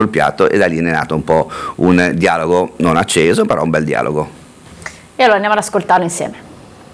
il piatto, e da lì è nato un po' un dialogo non acceso, però un bel dialogo. E allora andiamo ad ascoltarlo insieme.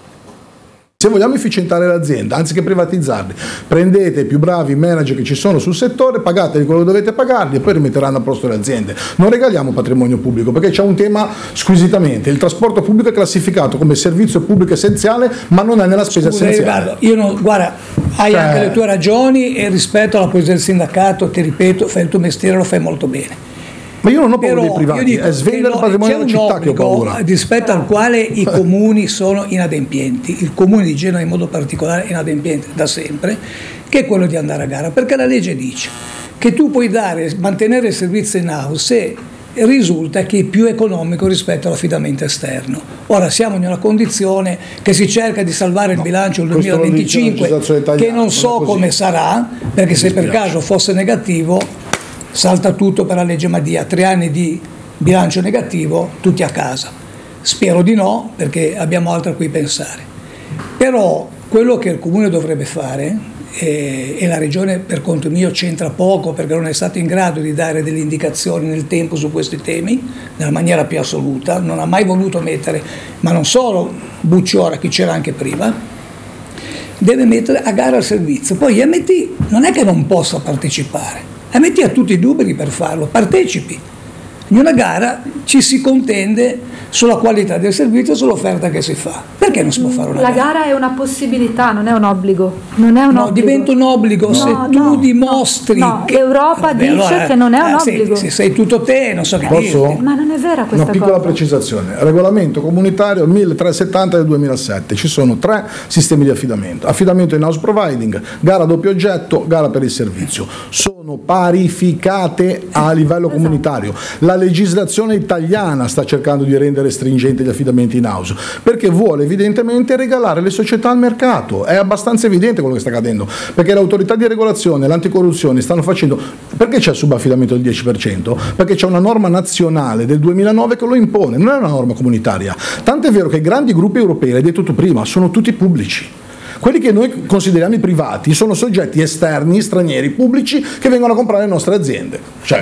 Se vogliamo efficientare l'azienda, anziché privatizzarli, prendete i più bravi manager che ci sono sul settore, pagateli quello che dovete pagarli e poi rimetteranno a posto le aziende. Non regaliamo patrimonio pubblico, perché c'è un tema squisitamente: il trasporto pubblico è classificato come servizio pubblico essenziale, ma non è nella spesa essenziale. Guarda, hai anche le tue ragioni, e rispetto alla posizione del sindacato, ti ripeto, fai il tuo mestiere, lo fai molto bene. Ma io non ho paura dei privati, è svendere il patrimonio della città che ho paura. Rispetto al quale i comuni sono inadempienti, il comune di Genova in modo particolare è inadempiente da sempre, che è quello di andare a gara, perché la legge dice che tu puoi mantenere il servizio in house se risulta che è più economico rispetto all'affidamento esterno. Ora siamo in una condizione che si cerca di salvare il bilancio del 2025, che non so come sarà, perché se per caso fosse negativo salta tutto per la legge Madia, 3 anni di bilancio negativo, tutti a casa. Spero di no, perché abbiamo altro a cui pensare. Però quello che il Comune dovrebbe fare, e la Regione per conto mio c'entra poco, perché non è stato in grado di dare delle indicazioni nel tempo su questi temi, nella maniera più assoluta, non ha mai voluto mettere, ma non solo Bucciora, che c'era anche prima, deve mettere a gara il servizio. Poi MT non è che non possa partecipare, MT ha tutti i dubbi per farlo, partecipi. In una gara ci si contende sulla qualità del servizio e sull'offerta che si fa. Perché non si può fare una gara? La gara è una possibilità, non è un obbligo. Non è un obbligo. Diventa un obbligo se tu dimostri che l'Europa dice che non è un obbligo. Se sei tutto te, non so che dirti. Ma non è vera questa cosa. Una piccola precisazione: regolamento comunitario 1370 del 2007, ci sono 3 sistemi di affidamento: affidamento in house providing, gara a doppio oggetto, gara per il servizio. Sono parificate a livello comunitario. La legislazione italiana sta cercando di rendere stringenti gli affidamenti in house, perché vuole evidentemente regalare le società al mercato. È abbastanza evidente quello che sta accadendo, perché l'autorità di regolazione, l'anticorruzione stanno facendo. Perché c'è il subaffidamento del 10%? Perché c'è una norma nazionale del 2009 che lo impone, non è una norma comunitaria. Tant'è vero che i grandi gruppi europei, l'hai detto tu prima, sono tutti pubblici. Quelli che noi consideriamo i privati sono soggetti esterni, stranieri, pubblici, che vengono a comprare le nostre aziende. Cioè,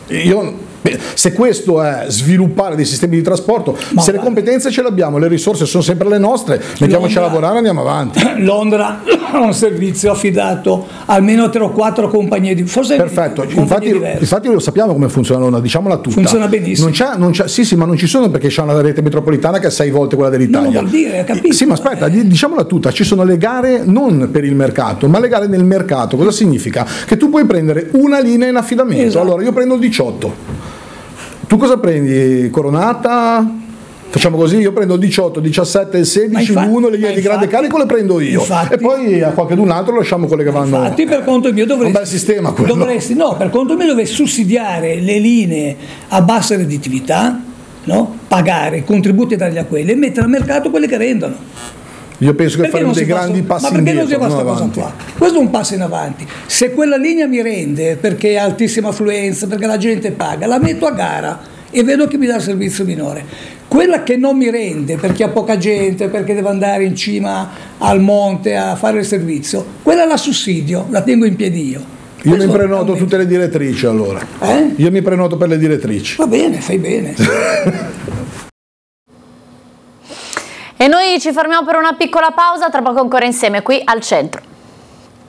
se questo è sviluppare dei sistemi di trasporto, se le competenze ce le abbiamo, le risorse sono sempre le nostre, mettiamoci a lavorare e andiamo avanti. Londra ha un servizio affidato almeno 3 o 4 compagnie di forse. Perfetto, infatti lo sappiamo come funziona Londra, diciamola tutta. Funziona benissimo. Sì, ma non ci sono, perché c'è una rete metropolitana che è 6 volte quella dell'Italia. Non vuol dire, capito? Sì, ma aspetta, diciamola tutta, ci sono le gare non per il mercato, ma le gare nel mercato. Cosa significa? Che tu puoi prendere una linea in affidamento. Esatto. Allora io prendo il 18. Tu cosa prendi? Coronata? Facciamo così, io prendo il 18, 17, il 16, l'1, le linee di grande carico le prendo io. E poi a qualcun altro lasciamo quelle che vanno. Infatti per conto mio un bel sistema quello. Per conto mio dovresti sussidiare le linee a bassa redditività, no? Pagare i contributi e dargli a quelle e mettere al mercato quelle che rendono. Io penso che faremo dei grandi passi indietro. Ma perché non si fa questa cosa qua? Questo è un passo in avanti. Se quella linea mi rende perché ha altissima affluenza, perché la gente paga, la metto a gara e vedo che mi dà il servizio minore. Quella che non mi rende perché ha poca gente, perché deve andare in cima al monte a fare il servizio, quella la sussidio, la tengo in piedi io. Io mi prenoto tutte le direttrici allora. Io mi prenoto per le direttrici. Va bene, fai bene. E noi ci fermiamo per una piccola pausa, tra poco ancora insieme qui al centro.